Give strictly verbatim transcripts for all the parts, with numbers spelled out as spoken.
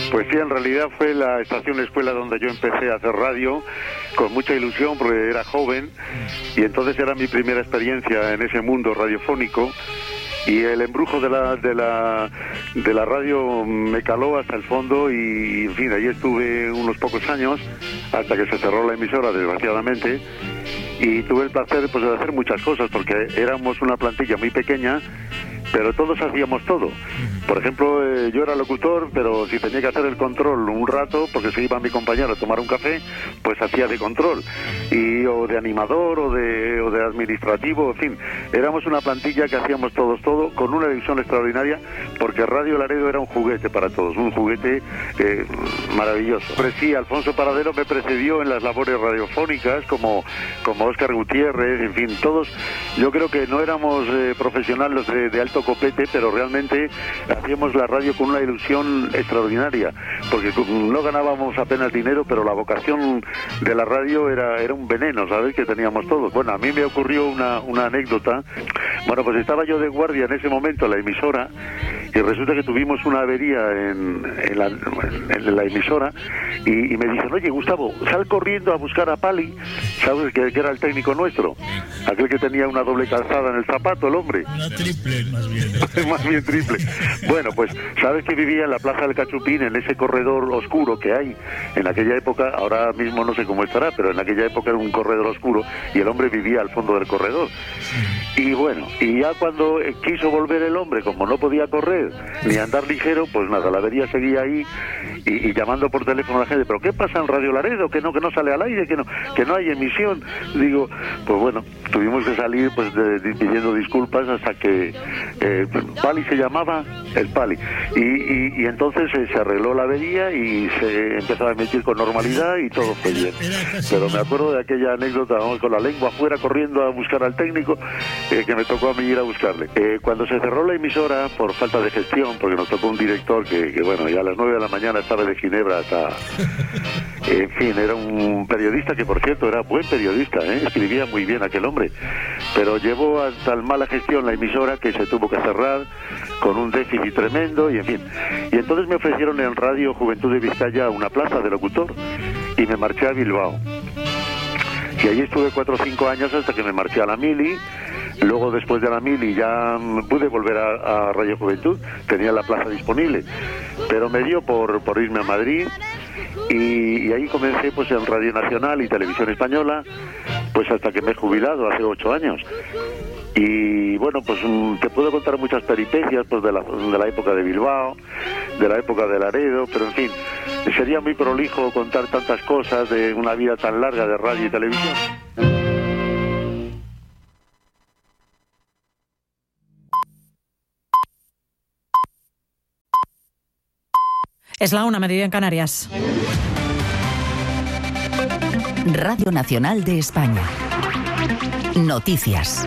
Pues sí, en realidad fue la estación escuela donde yo empecé a hacer radio con mucha ilusión porque era joven y entonces era mi primera experiencia en ese mundo radiofónico y el embrujo de la de la de la radio me caló hasta el fondo y en fin, ahí estuve unos pocos años hasta que se cerró la emisora, desgraciadamente, y tuve el placer pues de hacer muchas cosas porque éramos una plantilla muy pequeña, pero todos hacíamos todo. Por ejemplo, eh, yo era locutor, pero si tenía que hacer el control un rato, porque se iba mi compañero a tomar un café, pues hacía de control, y o de animador, o de, o de administrativo, en fin. Éramos una plantilla que hacíamos todos todo, con una ilusión extraordinaria, porque Radio Laredo era un juguete para todos, un juguete eh, maravilloso. Pero sí, Alfonso Paradero me precedió en las labores radiofónicas, como, como Óscar Gutiérrez, en fin, todos. Yo creo que no éramos eh, profesionales de, de alto copete, pero realmente hacíamos la radio con una ilusión extraordinaria, porque no ganábamos apenas dinero, pero la vocación de la radio era, era un veneno, ¿sabes?, que teníamos todos. Bueno, a mí me ocurrió una, una anécdota. Bueno, pues estaba yo de guardia en ese momento en la emisora, y resulta que tuvimos una avería en, en, la, en la emisora, y, y me dicen, oye, Gustavo, sal corriendo a buscar a Pali, ¿sabes?, que, que era el técnico nuestro, aquel que tenía una doble calzada en el zapato, el hombre. Una triple, más bien. Más bien triple. Bueno, pues sabes que vivía en la Plaza del Cachupín, en ese corredor oscuro que hay en aquella época. Ahora mismo no sé cómo estará, pero en aquella época era un corredor oscuro y el hombre vivía al fondo del corredor. Y bueno, y ya cuando eh, quiso volver el hombre, como no podía correr ni andar ligero, pues nada, la avería seguía ahí y, y llamando por teléfono a la gente, pero ¿qué pasa en Radio Laredo? Que no, que no sale al aire, que no, que no hay emisión. Digo, pues bueno, tuvimos que salir pues de, de, pidiendo disculpas hasta que eh, Pali se llamaba el Pali, y, y, y entonces eh, se arregló la avería y se empezó a emitir con normalidad y todo fue bien. Pero me acuerdo de aquella anécdota, vamos, con la lengua afuera corriendo a buscar al técnico, eh, que me tocó a mí ir a buscarle. Eh, cuando se cerró la emisora por falta de gestión, porque nos tocó un director que, que bueno, ya a las nueve de la mañana estaba de Ginebra hasta... En fin, era un periodista que, por cierto, era buen periodista, ¿eh? Escribía muy bien aquel hombre, pero llevó a tal mala gestión la emisora que se tuvo que cerrar con un déficit tremendo y en fin. Y entonces me ofrecieron en Radio Juventud de Vizcaya una plaza de locutor y me marché a Bilbao. Y allí estuve cuatro o cinco años hasta que me marché a la Mili. Luego, después de la Mili, ya pude volver a, a Radio Juventud, tenía la plaza disponible, pero me dio por, por irme a Madrid. Y, y ahí comencé pues en Radio Nacional y Televisión Española, pues hasta que me he jubilado hace ocho años. Y bueno, pues te puedo contar muchas peripecias pues de la, de la época de Bilbao, de la época de Laredo, pero en fin, sería muy prolijo contar tantas cosas de una vida tan larga de radio y televisión. Es la una, mediodía en Canarias. Radio Nacional de España. Noticias.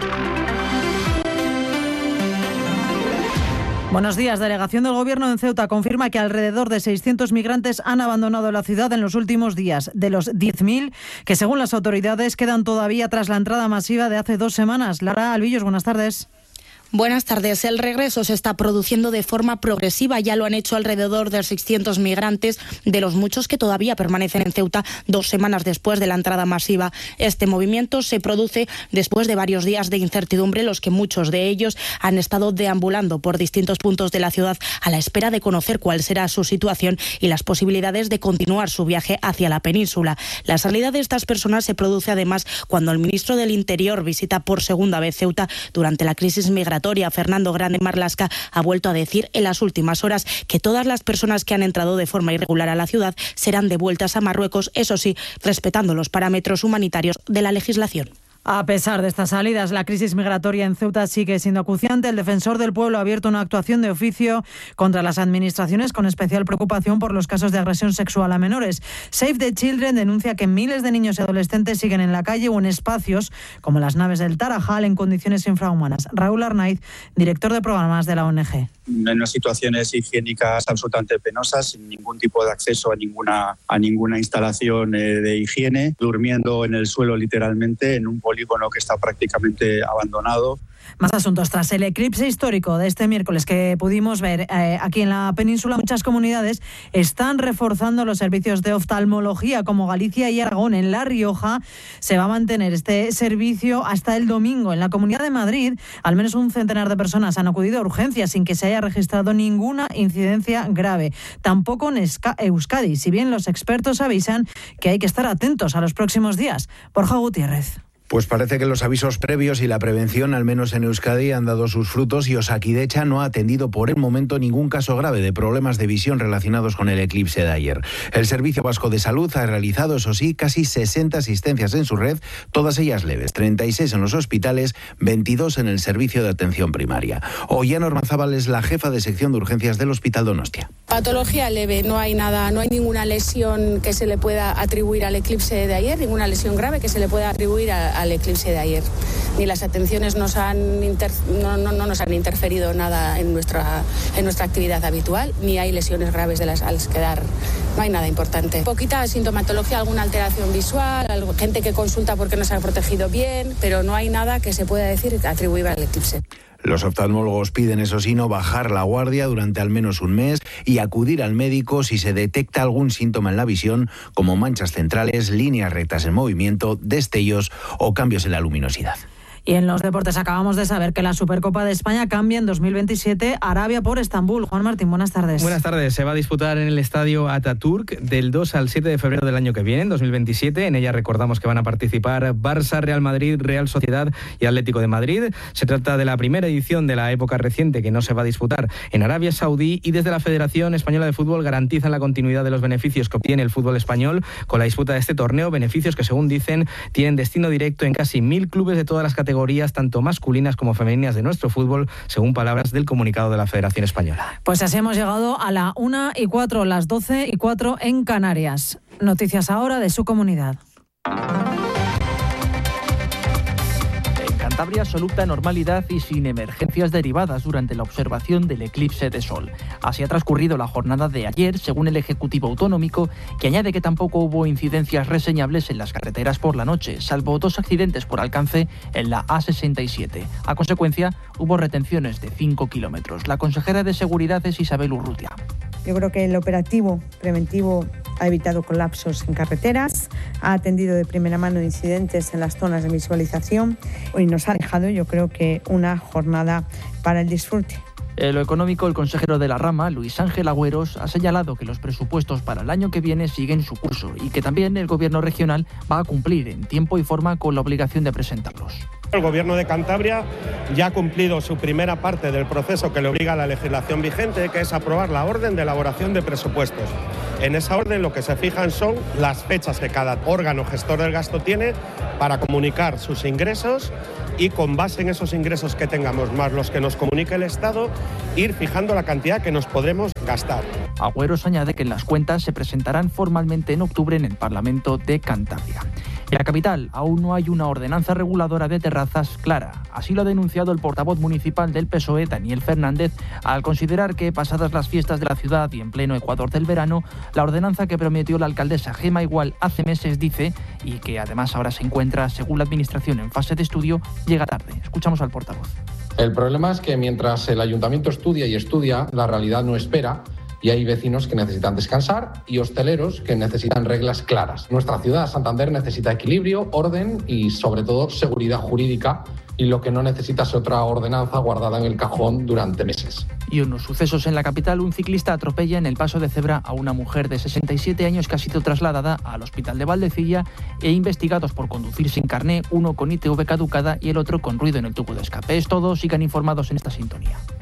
Buenos días. Delegación del Gobierno en Ceuta confirma que alrededor de seiscientos migrantes han abandonado la ciudad en los últimos días. De los diez mil que, según las autoridades, quedan todavía tras la entrada masiva de hace dos semanas. Lara Albillos, buenas tardes. Buenas tardes. El regreso se está produciendo de forma progresiva. Ya lo han hecho alrededor de seiscientos migrantes, de los muchos que todavía permanecen en Ceuta dos semanas después de la entrada masiva. Este movimiento se produce después de varios días de incertidumbre, los que muchos de ellos han estado deambulando por distintos puntos de la ciudad a la espera de conocer cuál será su situación y las posibilidades de continuar su viaje hacia la península. La salida de estas personas se produce además cuando el ministro del Interior visita por segunda vez Ceuta durante la crisis migratoria. Fernando Grande Marlaska ha vuelto a decir en las últimas horas que todas las personas que han entrado de forma irregular a la ciudad serán devueltas a Marruecos, eso sí, respetando los parámetros humanitarios de la legislación. A pesar de estas salidas, la crisis migratoria en Ceuta sigue siendo acuciante. El defensor del pueblo ha abierto una actuación de oficio contra las administraciones con especial preocupación por los casos de agresión sexual a menores. Save the Children denuncia que miles de niños y adolescentes siguen en la calle o en espacios como las naves del Tarajal en condiciones infrahumanas. Raúl Arnaiz, director de programas de la O N G. En unas situaciones higiénicas absolutamente penosas, sin ningún tipo de acceso a ninguna, a ninguna instalación eh, de higiene, durmiendo en el suelo literalmente, en un polígono que está prácticamente abandonado. Más asuntos. Tras el eclipse histórico de este miércoles que pudimos ver eh, aquí en la península, muchas comunidades están reforzando los servicios de oftalmología, como Galicia y Aragón. En La Rioja se va a mantener este servicio hasta el domingo. En la Comunidad de Madrid, al menos un centenar de personas han acudido a urgencias sin que se haya registrado ninguna incidencia grave. Tampoco en Euskadi, si bien los expertos avisan que hay que estar atentos a los próximos días. Borja Gutiérrez. Pues parece que los avisos previos y la prevención, al menos en Euskadi, han dado sus frutos y Osakidecha no ha atendido por el momento ningún caso grave de problemas de visión relacionados con el eclipse de ayer. El Servicio Vasco de Salud ha realizado, eso sí, casi sesenta asistencias en su red, todas ellas leves, treinta y seis en los hospitales, veintidós en el servicio de atención primaria. Ollana Ormazábal es la jefa de sección de urgencias del Hospital Donostia. Patología leve, no hay nada, no hay ninguna lesión que se le pueda atribuir al eclipse de ayer, ninguna lesión grave que se le pueda atribuir a al eclipse de ayer. Ni las atenciones nos han inter... no, no, no nos han interferido nada en nuestra, en nuestra actividad habitual, ni hay lesiones graves de las al quedar. No hay nada importante. Poquita sintomatología, alguna alteración visual, algo, gente que consulta porque no se ha protegido bien, pero no hay nada que se pueda decir atribuir al eclipse. Los oftalmólogos piden, eso sí, no bajar la guardia durante al menos un mes y acudir al médico si se detecta algún síntoma en la visión, como manchas centrales, líneas rectas en movimiento, destellos o cambios en la luminosidad. Y en los deportes acabamos de saber que la Supercopa de España cambia en dos mil veintisiete, Arabia por Estambul. Juan Martín, buenas tardes. Buenas tardes. Se va a disputar en el estadio Atatürk del dos al siete de febrero del año que viene, en dos mil veintisiete. En ella recordamos que van a participar Barça, Real Madrid, Real Sociedad y Atlético de Madrid. Se trata de la primera edición de la época reciente que no se va a disputar en Arabia Saudí, y desde la Federación Española de Fútbol garantizan la continuidad de los beneficios que obtiene el fútbol español con la disputa de este torneo, beneficios que, según dicen, tienen destino directo en casi mil clubes de todas las categorías, tanto masculinas como femeninas de nuestro fútbol, según palabras del comunicado de la Federación Española. Pues así hemos llegado a la una y cuatro, las doce y cuatro en Canarias. Noticias ahora de su comunidad. Cantabria, absoluta normalidad y sin emergencias derivadas durante la observación del eclipse de sol. Así ha transcurrido la jornada de ayer, según el Ejecutivo Autonómico, que añade que tampoco hubo incidencias reseñables en las carreteras por la noche, salvo dos accidentes por alcance en la A sesenta y siete. A consecuencia, hubo retenciones de cinco kilómetros. La consejera de Seguridad es Isabel Urrutia. Yo creo que el operativo preventivo ha evitado colapsos en carreteras, ha atendido de primera mano incidentes en las zonas de visualización y nos ha dejado, yo creo que, una jornada para el disfrute. En lo económico, el consejero de la rama, Luis Ángel Agüeros, ha señalado que los presupuestos para el año que viene siguen su curso y que también el Gobierno regional va a cumplir en tiempo y forma con la obligación de presentarlos. El Gobierno de Cantabria ya ha cumplido su primera parte del proceso que le obliga a la legislación vigente, que es aprobar la orden de elaboración de presupuestos. En esa orden lo que se fijan son las fechas que cada órgano gestor del gasto tiene para comunicar sus ingresos y, con base en esos ingresos que tengamos más los que nos comunique el Estado, ir fijando la cantidad que nos podremos gastar. Agüeros añade que las cuentas se presentarán formalmente en octubre en el Parlamento de Cantabria. En la capital aún no hay una ordenanza reguladora de terrazas clara. Así lo ha denunciado el portavoz municipal del P S O E, Daniel Fernández, al considerar que, pasadas las fiestas de la ciudad y en pleno ecuador del verano, la ordenanza que prometió la alcaldesa Gema Igual hace meses, dice, y que además ahora se encuentra, según la Administración, en fase de estudio, llega tarde. Escuchamos al portavoz. El problema es que mientras el ayuntamiento estudia y estudia, la realidad no espera. Y hay vecinos que necesitan descansar y hosteleros que necesitan reglas claras. Nuestra ciudad, Santander, necesita equilibrio, orden y, sobre todo, seguridad jurídica, y lo que no necesita es otra ordenanza guardada en el cajón durante meses. Y en los sucesos en la capital, un ciclista atropella en el paso de cebra a una mujer de sesenta y siete años que ha sido trasladada al hospital de Valdecilla e investigados por conducir sin carné, uno con I T V caducada y el otro con ruido en el tubo de escape. Es todo, sigan informados en esta sintonía.